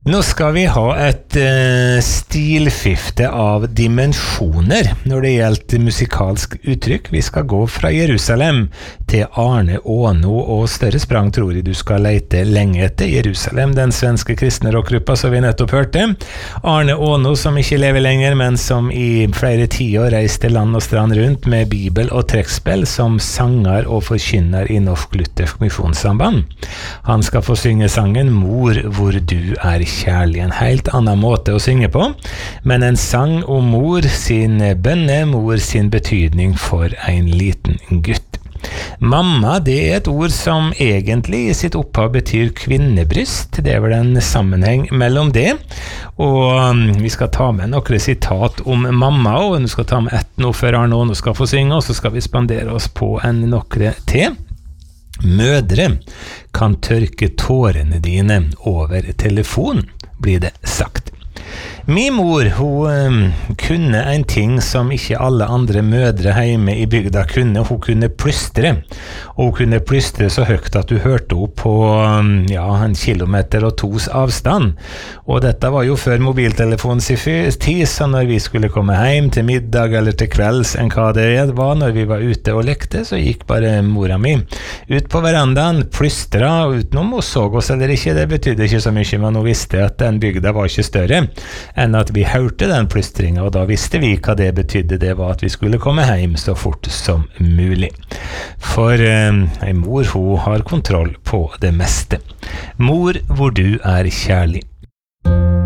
Nå skal vi ha et stilskifte av dimensjoner når det gjelder musikalsk uttrykk. Vi skal gå fra Jerusalem til Arne Åno, og større sprang tror jeg du skal lete lenge etter. Jerusalem, den svenske kristne rockgruppa som vi nettopp hørte. Arne Åno, som ikke lever lenger, men som i flere tiår reiste land og strand rundt med bibel og trekkspill som sanger og forkynner i Norsk Luthersk Misjonssamband. Han skal få synge sangen «Mor, hvor du er kjærlig», en helt annen måte å synge på, men en sang om mor sin bønne, mor sin betydning for en liten gutt. Mamma, det er et ord som egentlig i sitt opphav betyr kvinnebryst. Det er vel en sammenheng mellom det, og vi skal ta med noen sitat om mamma, og vi skal ta med ett nå før Arne Åno skal få synge, og så skal vi spandere oss på noen til. Mødre kan tørke tårene dine over telefon, blir det sagt. Min mor, hun kunne en ting som ikke alle andre mødre hjemme i bygda kunne. Hun kunne plystre, og hun kunne plystre så høyt at du hørte henne på en kilometer og 2 avstand. Og dette var jo før mobiltelefonens tid, så når vi skulle komme hjem til middag eller til kvelds enn hva det var når vi var ute og lekte, så gikk bare mora mi ut på verandaen, plystra utenom og så oss eller ikke. Det betydde ikke så mye, men hun visste at den bygda var ikke større enn at vi hørte den plystringen, og da visste vi hva det betydde. Det var at vi skulle komme hjem så fort som mulig. For en mor, hun har kontroll på det meste. Mor, hvor du er kjærlig.